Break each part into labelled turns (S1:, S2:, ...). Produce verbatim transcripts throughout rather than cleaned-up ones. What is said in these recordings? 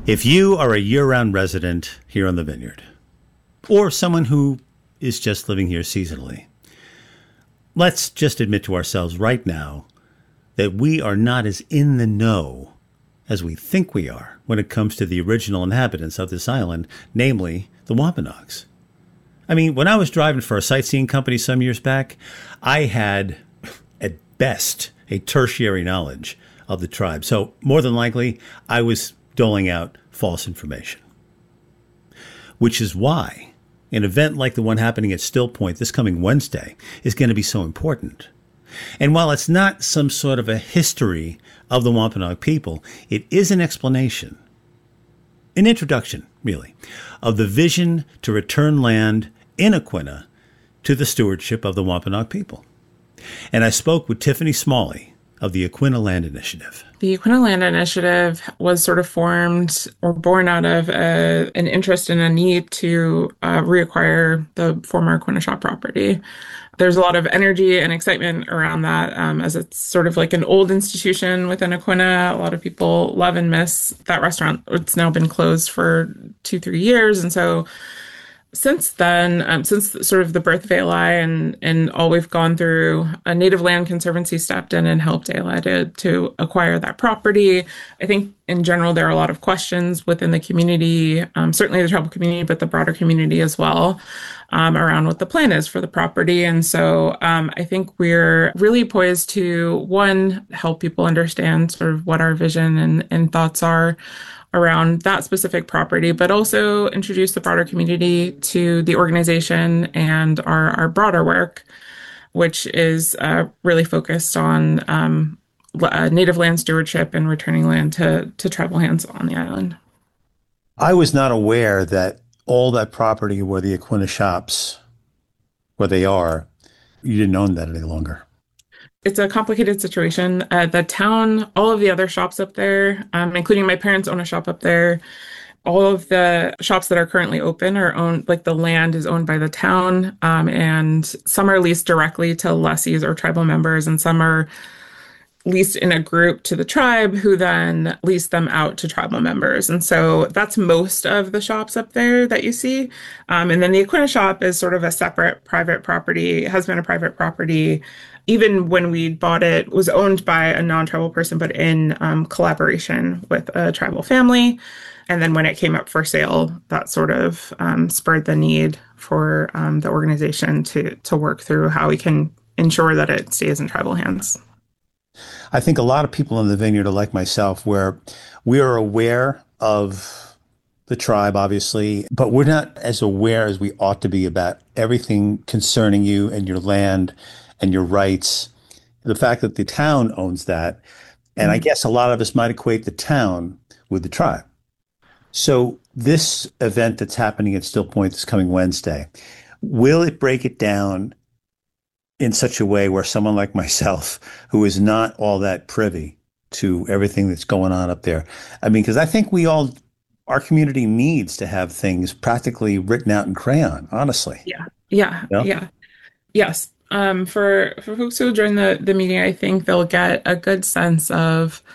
S1: If you are a year-round resident here on the Vineyard, or someone who is just living here seasonally, let's just admit to ourselves right now that we are not as in the know as we think we are when it comes to the original inhabitants of this island, namely the Wampanoags. I mean, when I was driving for a sightseeing company some years back, I had, at best, a tertiary knowledge of the tribe. So more than likely, I was doling out false information. Which is why an event like the one happening at Still Point this coming Wednesday is going to be so important. And while it's not some sort of a history of the Wampanoag people, it is an explanation, an introduction, really, of the vision to return land in Aquinnah to the stewardship of the Wampanoag people. And I spoke with Tiffany Smalley of the Aquinnah Land Initiative.
S2: The Aquinnah Land Initiative was sort of formed or born out of a, an interest and a need to uh, reacquire the former Aquinnah Shop property. There's a lot of energy and excitement around that um, as it's sort of like an old institution within Aquinnah. A lot of people love and miss that restaurant. It's now been closed for two, three years. And so since then, um, since sort of the birth of A L I and, and all we've gone through, a Native Land Conservancy stepped in and helped A L I to, to acquire that property. I think in general, there are a lot of questions within the community, um, certainly the tribal community, but the broader community as well, um, around what the plan is for the property. And so um, I think we're really poised to, one, help people understand sort of what our vision and, and thoughts are around that specific property, but also introduce the broader community to the organization and our, our broader work, which is uh, really focused on um, uh, native land stewardship and returning land to, to tribal hands on the island.
S1: I was not aware that all that property where the Aquinnah shops, where they are, you didn't own that any longer.
S2: It's a complicated situation. Uh, the town, all of the other shops up there, um, including my parents own a shop up there. All of the shops that are currently open are owned, like the land is owned by the town, um, and some are leased directly to lessees or tribal members, and some are leased in a group to the tribe who then lease them out to tribal members. And so that's most of the shops up there that you see. Um, and then the Aquinnah shop is sort of a separate private property, has been a private property. Even when we bought it, it was owned by a non-tribal person, but in um, collaboration with a tribal family. And then when it came up for sale, that sort of um, spurred the need for um, the organization to to work through how we can ensure that it stays in tribal hands.
S1: I think a lot of people in the Vineyard are like myself, where we are aware of the tribe, obviously, but we're not as aware as we ought to be about everything concerning you and your land and your rights. The fact that the town owns that, and I guess a lot of us might equate the town with the tribe. So this event that's happening at Still Point this coming Wednesday, will it break it down in such a way where someone like myself, who is not all that privy to everything that's going on up there, I mean, because I think we all, our community needs to have things practically written out in crayon, honestly.
S2: Yeah, yeah,
S1: you know?
S2: yeah. Yes. Um, for, for folks who join the, the meeting, I think they'll get a good sense of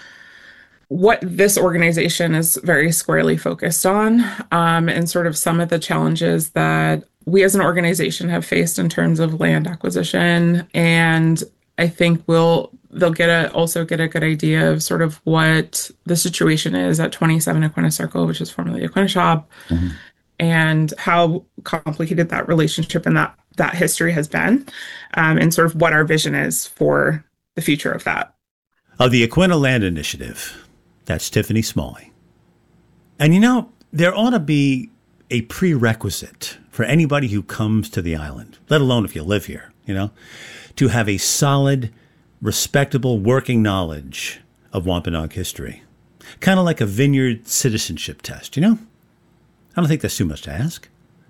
S2: what this organization is very squarely focused on, um, and sort of some of the challenges that we as an organization have faced in terms of land acquisition. And I think we'll they'll get a also get a good idea of sort of what the situation is at twenty-seven Aquinnah Circle, which is formerly Aquinnah Shop, mm-hmm. and how complicated that relationship and that that history has been, um, and sort of what our vision is for the future of that.
S1: Of the Aquinnah Land Initiative. That's Tiffany Smalley. And you know, there ought to be a prerequisite for anybody who comes to the island, let alone if you live here, you know, to have a solid, respectable working knowledge of Wampanoag history. Kind of like a vineyard citizenship test, you know? I don't think that's too much to ask.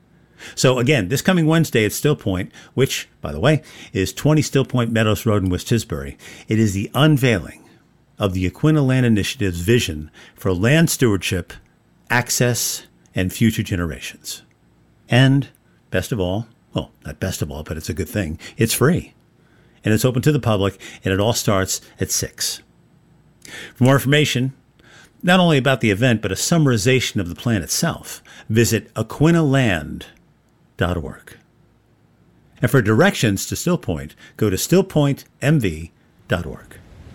S1: So again, this coming Wednesday at Still Point, which, by the way, is twenty Still Point Meadows Road in West Tisbury, it is the unveiling of the Aquinnah Land Initiative's vision for land stewardship, access, and future generations. And best of all, well, not best of all, but it's a good thing, it's free. And it's open to the public, and it all starts at six. For more information, not only about the event, but a summarization of the plan itself, visit aquinnah dot org. And for directions to Still Point, go to still point m v dot org.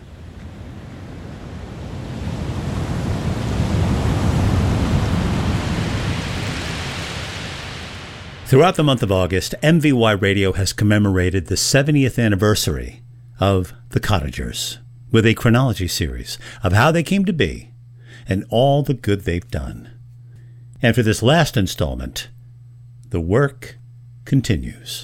S1: Throughout the month of August, M V Y Radio has commemorated the seventieth anniversary of the Cottagers with a chronology series of how they came to be and all the good they've done. And for this last installment, the work continues.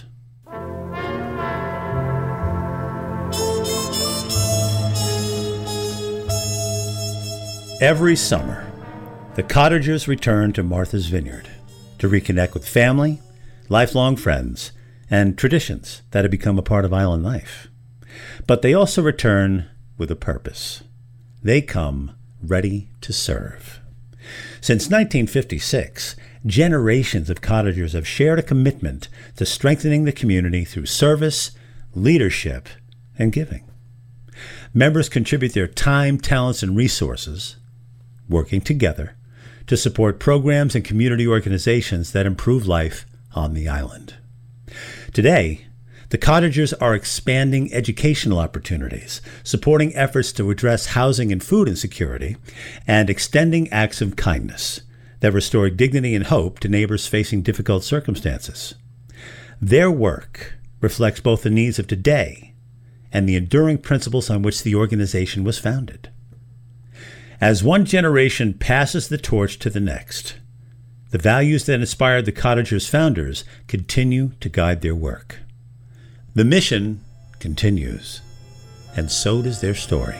S1: Every summer, the Cottagers return to Martha's Vineyard to reconnect with family, lifelong friends, and traditions that have become a part of island life. But they also return with a purpose. They come ready to serve. Since nineteen fifty-six, generations of cottagers have shared a commitment to strengthening the community through service, leadership, and giving. Members contribute their time, talents, and resources, working together to support programs and community organizations that improve life on the island. Today, the Cottagers are expanding educational opportunities, supporting efforts to address housing and food insecurity, and extending acts of kindness that restore dignity and hope to neighbors facing difficult circumstances. Their work reflects both the needs of today and the enduring principles on which the organization was founded. As one generation passes the torch to the next, the values that inspired the Cottagers' founders continue to guide their work. The mission continues, and so does their story.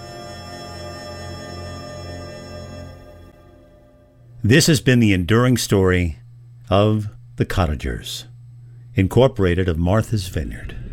S1: This has been the enduring story of the Cottagers, Incorporated of Martha's Vineyard.